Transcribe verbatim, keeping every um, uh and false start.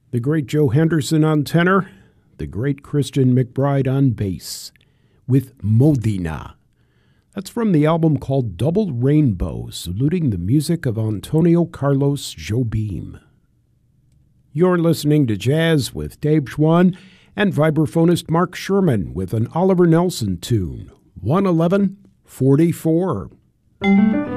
The great Joe Henderson on tenor, the great Christian McBride on bass, with Modena. That's from the album called Double Rainbow, saluting the music of Antonio Carlos Jobim. You're listening to Jazz with Dave Schwann and vibraphonist Mark Sherman with an Oliver Nelson tune, one eleven forty-four.